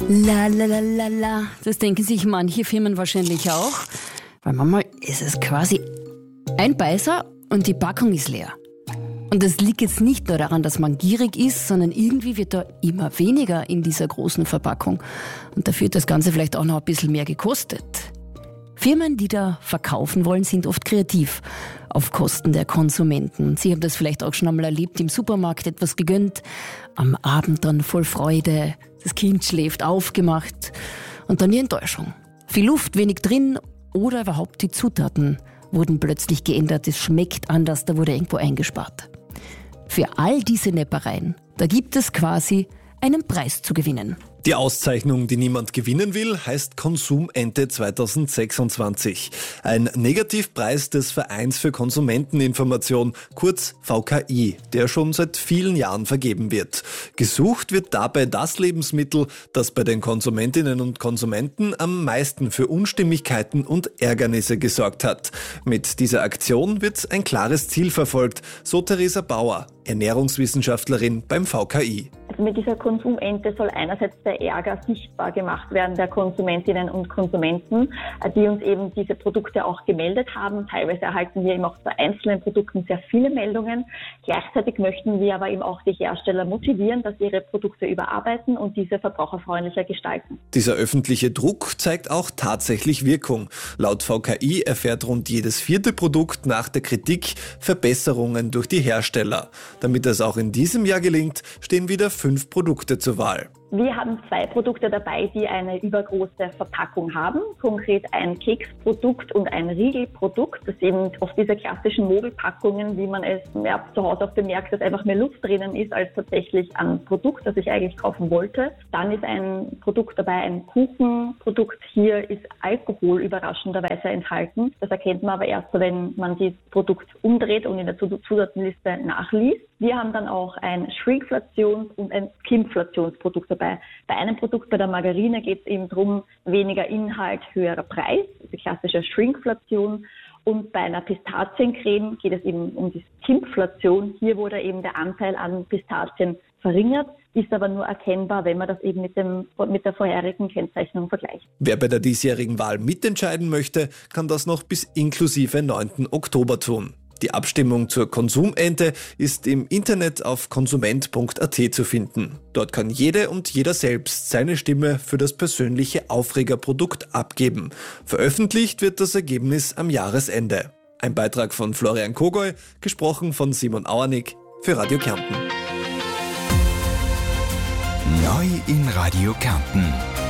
La la la la la. Das denken sich manche Firmen wahrscheinlich auch. Weil manchmal ist es quasi ein Beißer und die Packung ist leer. Und das liegt jetzt nicht nur daran, dass man gierig ist, sondern irgendwie wird da immer weniger in dieser großen Verpackung. Und dafür hat das Ganze vielleicht auch noch ein bisschen mehr gekostet. Firmen, die da verkaufen wollen, sind oft kreativ auf Kosten der Konsumenten. Sie haben das vielleicht auch schon einmal erlebt, im Supermarkt etwas gegönnt, am Abend dann voll Freude, das Kind schläft, aufgemacht und dann die Enttäuschung. Viel Luft, wenig drin oder überhaupt die Zutaten wurden plötzlich geändert, es schmeckt anders, da wurde irgendwo eingespart. Für all diese Neppereien, da gibt es quasi einen Preis zu gewinnen. Die Auszeichnung, die niemand gewinnen will, heißt Konsumente 2026. Ein Negativpreis des Vereins für Konsumenteninformation, kurz VKI, der schon seit vielen Jahren vergeben wird. Gesucht wird dabei das Lebensmittel, das bei den Konsumentinnen und Konsumenten am meisten für Unstimmigkeiten und Ärgernisse gesorgt hat. Mit dieser Aktion wird ein klares Ziel verfolgt, so Theresa Bauer, Ernährungswissenschaftlerin beim VKI. Also mit dieser Konsumente soll einerseits der Ärger sichtbar gemacht werden der Konsumentinnen und Konsumenten, die uns eben diese Produkte auch gemeldet haben. Teilweise erhalten wir eben auch bei einzelnen Produkten sehr viele Meldungen. Gleichzeitig möchten wir aber eben auch die Hersteller motivieren, dass sie ihre Produkte überarbeiten und diese verbraucherfreundlicher gestalten. Dieser öffentliche Druck zeigt auch tatsächlich Wirkung. Laut VKI erfährt rund jedes 4. Produkt nach der Kritik Verbesserungen durch die Hersteller. Damit das auch in diesem Jahr gelingt, stehen wieder 5 Produkte zur Wahl. Wir haben 2 Produkte dabei, die eine übergroße Verpackung haben. Konkret ein Keksprodukt und ein Riegelprodukt. Das sind oft diese klassischen Mogelpackungen, wie man es zu Hause auch bemerkt, dass einfach mehr Luft drinnen ist als tatsächlich an Produkt, das ich eigentlich kaufen wollte. Dann ist ein Produkt dabei, ein Kuchenprodukt. Hier ist Alkohol überraschenderweise enthalten. Das erkennt man aber erst, wenn man das Produkt umdreht und in der Zutatenliste nachliest. Wir haben dann auch ein Shrinkflations- und ein Skimflationsprodukt dabei. Bei einem Produkt, bei der Margarine, geht es eben darum, weniger Inhalt, höherer Preis, die klassische Shrinkflation. Und bei einer Pistaziencreme geht es eben um die Skimflation. Hier wurde eben der Anteil an Pistazien verringert, ist aber nur erkennbar, wenn man das eben mit der vorherigen Kennzeichnung vergleicht. Wer bei der diesjährigen Wahl mitentscheiden möchte, kann das noch bis inklusive 9. Oktober tun. Die Abstimmung zur Konsumente ist im Internet auf konsument.at zu finden. Dort kann jede und jeder selbst seine Stimme für das persönliche Aufregerprodukt abgeben. Veröffentlicht wird das Ergebnis am Jahresende. Ein Beitrag von Florian Kogoy, gesprochen von Simon Auernick für Radio Kärnten. Neu in Radio Kärnten.